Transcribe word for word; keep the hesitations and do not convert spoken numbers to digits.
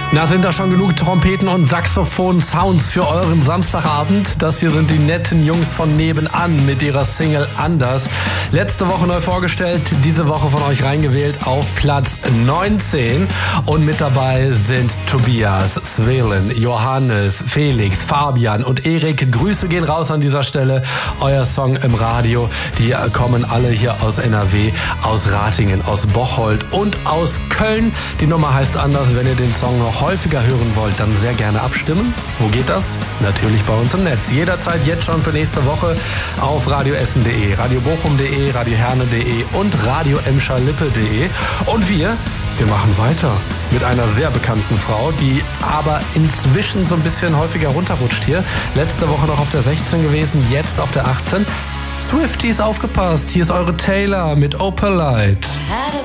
Na, sind da schon genug Trompeten und Saxophon-Sounds für euren Samstagabend? Das hier sind die netten Jungs von nebenan mit ihrer Single Anders. Letzte Woche neu vorgestellt, diese Woche von euch reingewählt auf Platz neunzehn. Und mit dabei sind Tobias, Svelen, Johannes, Felix, Fabian und Erik. Grüße gehen raus an dieser Stelle. Euer Song im Radio. Die kommen alle hier aus N R W, aus Ratingen, aus Bocholt und aus Köln. Die Nummer heißt Anders. Wenn ihr den Song noch häufiger hören wollt, dann sehr gerne abstimmen. Wo geht das? Natürlich bei uns im Netz. Jederzeit jetzt schon für nächste Woche auf radioessen punkt de, radiobochum punkt de, radioherne punkt de und radioemscherlippe punkt de. Und wir, wir machen weiter mit einer sehr bekannten Frau, die aber inzwischen so ein bisschen häufiger runterrutscht hier. Letzte Woche noch auf der sechzehn gewesen, jetzt auf der achtzehn. Swifties, aufgepasst, hier ist eure Taylor mit Opalite.